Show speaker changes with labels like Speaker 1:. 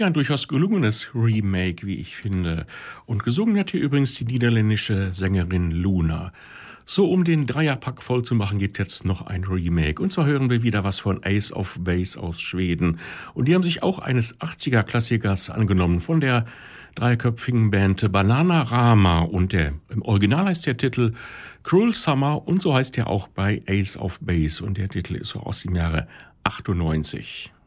Speaker 1: Ja, ein durchaus gelungenes Remake, wie ich finde. Und gesungen hat hier übrigens die niederländische Sängerin Luna. So, um den Dreierpack voll zu machen, gibt jetzt noch ein Remake. Und zwar hören wir wieder was von Ace of Base aus Schweden. Und die haben sich auch eines 80er-Klassikers angenommen von der dreiköpfigen Band Bananarama. Und im Original heißt der Titel Cruel Summer und so heißt er auch bei Ace of Base. Und der Titel ist so aus dem Jahre 98.